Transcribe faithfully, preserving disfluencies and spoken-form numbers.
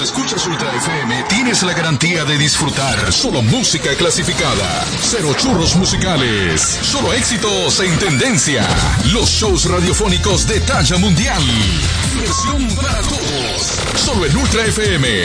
escuchas Ultra F M, tienes la garantía de disfrutar solo música clasificada, cero churros musicales, solo éxitos en tendencia, los shows radiofónicos de talla mundial, diversión para todos, solo en Ultra F M.